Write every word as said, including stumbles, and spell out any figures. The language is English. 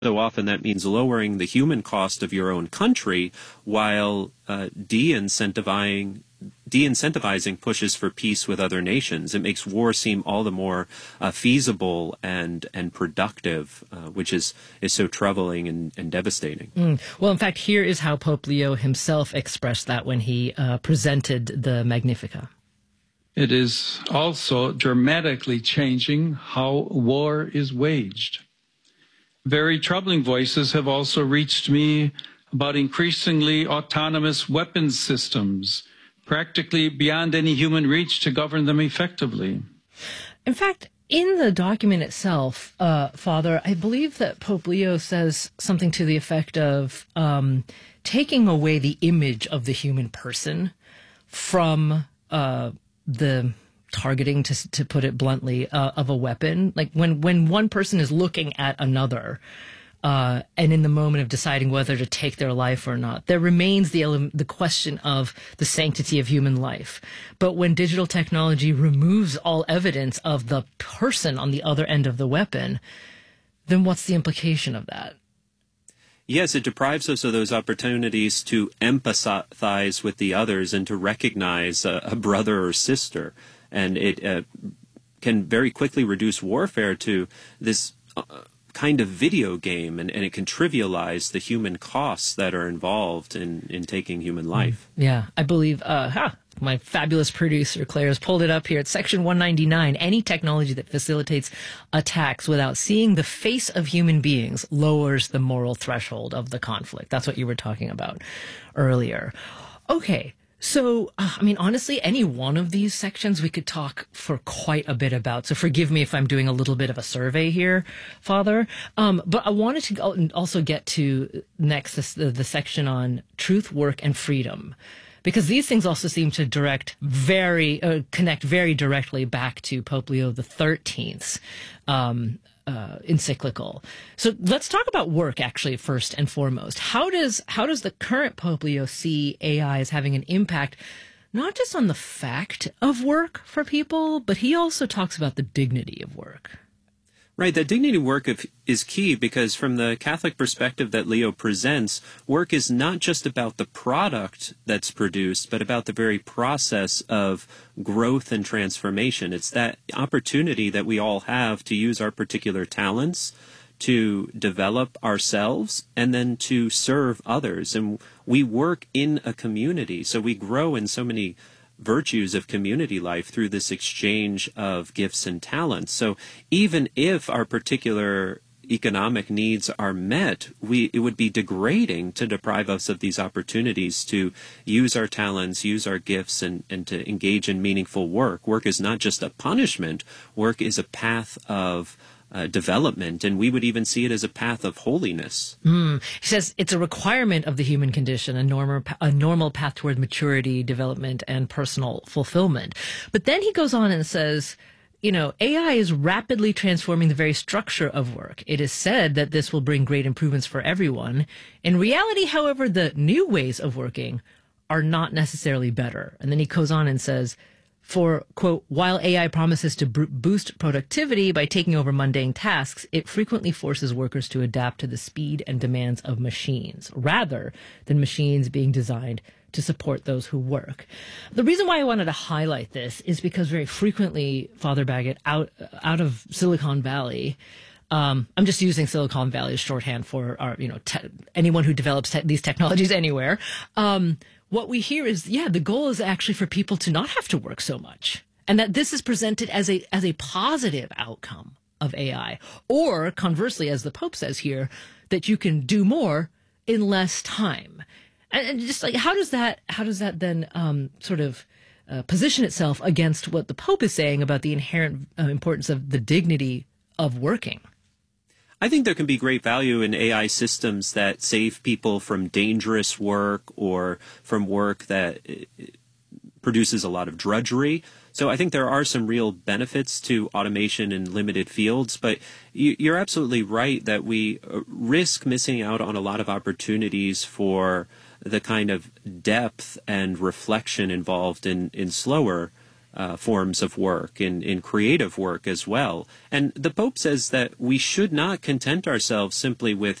So often that means lowering the human cost of your own country while uh, de-incentivizing de-incentivizing pushes for peace with other nations. It makes war seem all the more uh, feasible and and productive, uh, which is, is so troubling and, and devastating. Mm. Well, in fact, here is how Pope Leo himself expressed that when he uh, presented the Magnificat. It is also dramatically changing how war is waged. Very troubling voices have also reached me about increasingly autonomous weapons systems, practically beyond any human reach to govern them effectively. In fact, in the document itself, uh, Father, I believe that Pope Leo says something to the effect of um, taking away the image of the human person from uh, the targeting, to to put it bluntly, uh, of a weapon. Like when, when one person is looking at another, uh, and in the moment of deciding whether to take their life or not, there remains the ele- the question of the sanctity of human life. But when digital technology removes all evidence of the person on the other end of the weapon, then what's the implication of that? Yes, it deprives us of those opportunities to empathize with the others and to recognize a, a brother or sister. And it uh, can very quickly reduce warfare to this uh, kind of video game, and, and it can trivialize the human costs that are involved in, in taking human life. Yeah, I believe uh, huh, my fabulous producer, Claire, has pulled it up here. It's section one ninety-nine. Any technology that facilitates attacks without seeing the face of human beings lowers the moral threshold of the conflict. That's what you were talking about earlier. Okay. So, uh, I mean, honestly, any one of these sections we could talk for quite a bit about. So forgive me if I'm doing a little bit of a survey here, Father. Um, but I wanted to also get to next this, the, the section on truth, work, and freedom, because these things also seem to direct very, uh, connect very directly back to Pope Leo the thirteenth's um, uh, encyclical. So let's talk about work, actually, first and foremost. How does how does the current Pope Leo see A I as having an impact, not just on the fact of work for people, but he also talks about the dignity of work? Right, that dignity of work of, is key, because from the Catholic perspective that Leo presents, work is not just about the product that's produced, but about the very process of growth and transformation. It's that opportunity that we all have to use our particular talents, to develop ourselves, and then to serve others. And we work in a community, so we grow in so many virtues of community life through this exchange of gifts and talents. So even if our particular economic needs are met, we it would be degrading to deprive us of these opportunities to use our talents, use our gifts, and, and to engage in meaningful work. Work is not just a punishment. Work is a path of Uh, development, and we would even see it as a path of holiness. Mm. He says it's a requirement of the human condition, a normal, a normal path toward maturity, development, and personal fulfillment. But then he goes on and says, you know, A I is rapidly transforming the very structure of work. It is said that this will bring great improvements for everyone. In reality, however, the new ways of working are not necessarily better. And then he goes on and says, for, quote, while A I promises to b- boost productivity by taking over mundane tasks, it frequently forces workers to adapt to the speed and demands of machines, rather than machines being designed to support those who work. The reason why I wanted to highlight this is because very frequently, Father Baggett, out, out of Silicon Valley, Um, I'm just using Silicon Valley as shorthand for our, you know, te- anyone who develops te- these technologies anywhere. Um, what we hear is, yeah, the goal is actually for people to not have to work so much, and that this is presented as a as a positive outcome of A I, or conversely, as the Pope says here, that you can do more in less time. And, and just like, how does that how does that then um, sort of uh, position itself against what the Pope is saying about the inherent uh, importance of the dignity of working? I think there can be great value in A I systems that save people from dangerous work or from work that produces a lot of drudgery. So I think there are some real benefits to automation in limited fields, but you're absolutely right that we risk missing out on a lot of opportunities for the kind of depth and reflection involved in, in slower uh, forms of work, in, in creative work as well. And the Pope says that we should not content ourselves simply with